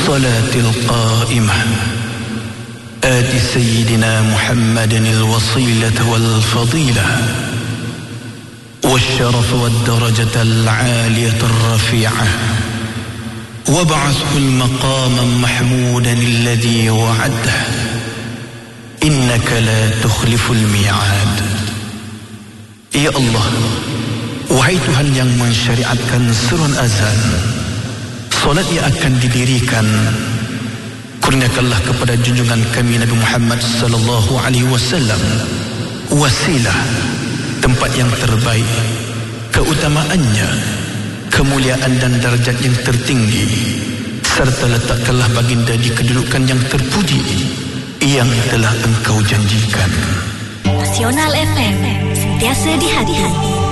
الصلاة القائمة آت سيدنا محمد الوصيلة والفضيلة والشرف والدرجة العالية الرفيعة وابعثه المقام محمودا الذي وعده إنك لا تخلف الميعاد. Ya Allah, wahai Tuhan yang mensyariatkan surun azan, solat yang akan didirikan, kurniakanlah kepada junjungan kami Nabi Muhammad sallallahu alaihi wasallam wasilah, tempat yang terbaik, keutamaannya, kemuliaan dan darjat yang tertinggi, serta letakkanlah baginda di kedudukan yang terpuji yang telah Engkau janjikan. Nasional FM, sentiasa di hati.